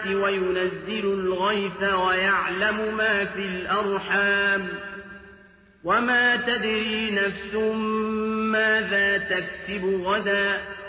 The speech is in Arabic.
السَّاعَةِ وَيُنَزِّلُ الْغَيْثَ وَيَعْلَمُ مَا فِي الْأَرْحَامِ ۖ وَمَا تَدْرِي نَفْسٌ مَّاذَا تَكْسِبُ غَدًا